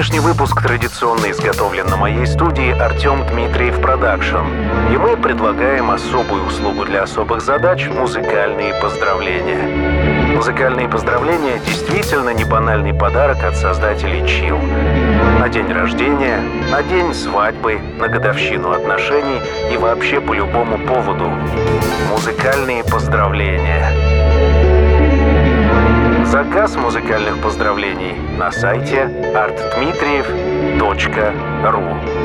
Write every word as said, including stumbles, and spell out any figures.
Сегодняшний выпуск традиционно изготовлен на моей студии Артем Дмитриев Продакшн. И мы предлагаем особую услугу для особых задач — музыкальные поздравления. Музыкальные поздравления — действительно не банальный подарок от создателей Chill. На день рождения, на день свадьбы, на годовщину отношений и вообще по любому поводу. Музыкальные поздравления. Заказ музыкальных поздравлений на сайте арт дмитриев точка ру.